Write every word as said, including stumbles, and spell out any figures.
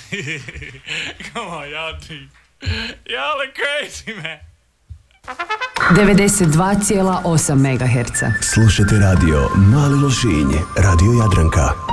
Come on, y'all do. Y'all are crazy, man. devedeset dva zarez osam megaherca. Slušajte radio Mali Lošinj, Radio Jadranka.